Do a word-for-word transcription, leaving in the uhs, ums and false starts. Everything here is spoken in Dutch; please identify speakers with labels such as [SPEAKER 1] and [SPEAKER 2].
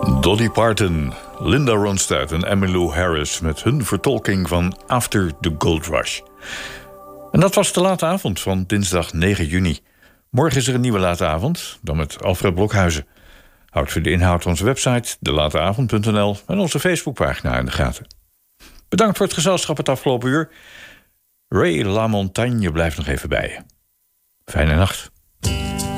[SPEAKER 1] Dolly Parton, Linda Ronstadt en Emmylou Harris met hun vertolking van After the Gold Rush. En dat was de late avond van dinsdag negen juni. Morgen is er een nieuwe late avond, dan met Alfred Blokhuizen. Houd voor de inhoud van onze website, de late avond punt n l en onze Facebookpagina in de gaten. Bedankt voor het gezelschap het afgelopen uur. Ray LaMontagne blijft nog even bij je. Fijne nacht.